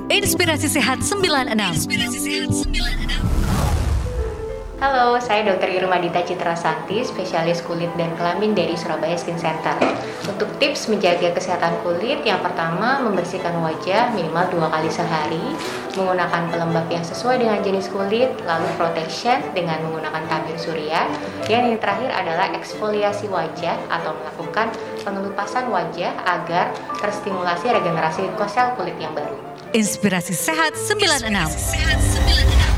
Inspirasi Sehat 96. Halo, saya Dr. Irma Dita Citrasanti, spesialis kulit dan kelamin dari Surabaya Skin Center. Untuk tips menjaga kesehatan kulit, yang pertama membersihkan wajah minimal 2 kali sehari, menggunakan pelembab yang sesuai dengan jenis kulit, lalu protection dengan menggunakan tabir surya. Dan yang terakhir adalah eksfoliasi wajah atau melakukan pengelupasan wajah agar terstimulasi regenerasi sel kulit yang baru. Inspirasi Sehat 96.